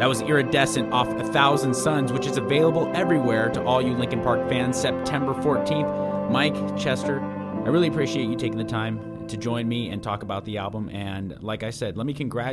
That was Iridescent off A Thousand Suns, which is available everywhere to all you Linkin Park fans September 14th. Mike, Chester, I really appreciate you taking the time to join me and talk about the album. And like I said, let me congratulate